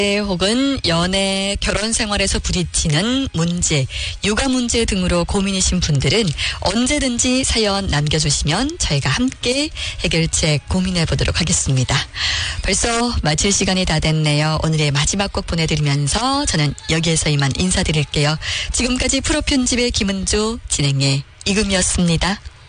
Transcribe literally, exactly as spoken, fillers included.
혹은 연애, 결혼 생활에서 부딪히는 문제, 육아 문제 등으로 고민이신 분들은 언제든지 사연 남겨주시면 저희가 함께 해결책 고민해 보도록 하겠습니다. 벌써 마칠 시간이 다 됐네요. 오늘의 마지막 곡 보내드리면서 저는 여기에서 이만 인사드릴게요. 지금까지 프로 편집의 김은주, 진행의 이금이었습니다.